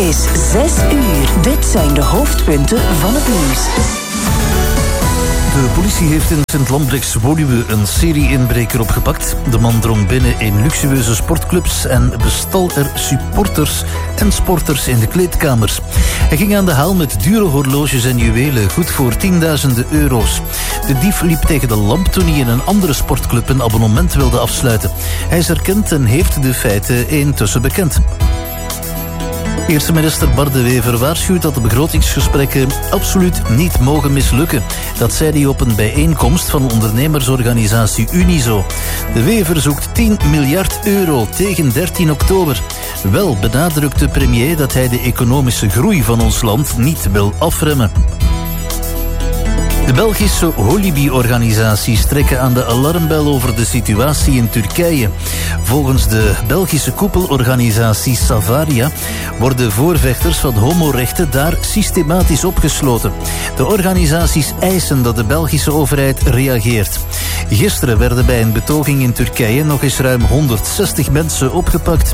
is 6 uur. Dit zijn de hoofdpunten van het nieuws. De politie heeft in Sint-Lambrechts-Woluwe een serie-inbreker opgepakt. De man drong binnen in luxueuze sportclubs en bestal er supporters en sporters in de kleedkamers. Hij ging aan de haal met dure horloges en juwelen, goed voor tienduizenden euro's. De dief liep tegen de lamp toen hij in een andere sportclub een abonnement wilde afsluiten. Hij is erkend en heeft de feiten intussen bekend. Eerste minister Bart De Wever waarschuwt dat de begrotingsgesprekken absoluut niet mogen mislukken. Dat zei hij op een bijeenkomst van ondernemersorganisatie Unizo. De Wever zoekt 10 miljard euro tegen 13 oktober. Wel benadrukt de premier dat hij de economische groei van ons land niet wil afremmen. De Belgische Holibi-organisaties trekken aan de alarmbel over de situatie in Turkije. Volgens de Belgische koepelorganisatie Savaria worden voorvechters van homorechten daar systematisch opgesloten. De organisaties eisen dat de Belgische overheid reageert. Gisteren werden bij een betoging in Turkije nog eens ruim 160 mensen opgepakt.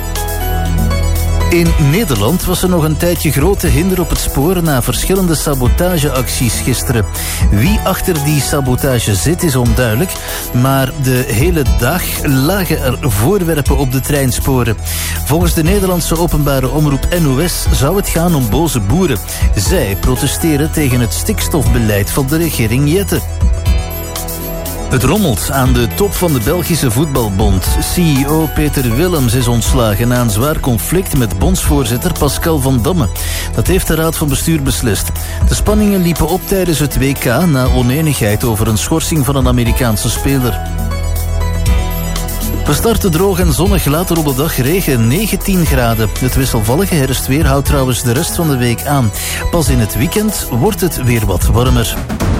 In Nederland was er nog een tijdje grote hinder op het spoor na verschillende sabotageacties gisteren. Wie achter die sabotage zit is onduidelijk, maar de hele dag lagen er voorwerpen op de treinsporen. Volgens de Nederlandse openbare omroep NOS zou het gaan om boze boeren. Zij protesteren tegen het stikstofbeleid van de regering Jette. Het rommelt aan de top van de Belgische voetbalbond. CEO Peter Willems is ontslagen na een zwaar conflict met bondsvoorzitter Pascal van Damme. Dat heeft de Raad van Bestuur beslist. De spanningen liepen op tijdens het WK na onenigheid over een schorsing van een Amerikaanse speler. We starten droog en zonnig, later op de dag regen, 19 graden. Het wisselvallige herfstweer houdt trouwens de rest van de week aan. Pas in het weekend wordt het weer wat warmer.